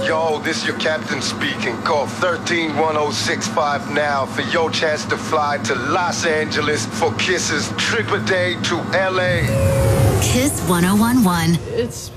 Yo, this your captain speaking. Call 131065 now for your chance to fly to Los Angeles for Kiss's trip a day to LA. Kiss 1011. It's